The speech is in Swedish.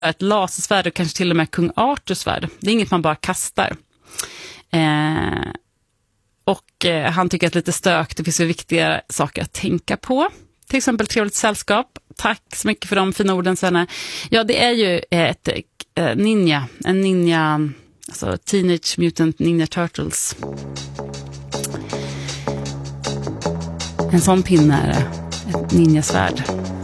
ett lasersvärd och kanske till och med kung Arthurs svärd. Det är inget man bara kastar. Han tycker att lite stök, det finns ju viktiga saker att tänka på. Till exempel trevligt sällskap. Tack så mycket för de fina orden, Svenne. Ja, det är ju en ninja, alltså Teenage Mutant Ninja Turtles. En sån pinne är ett ninjasvärd.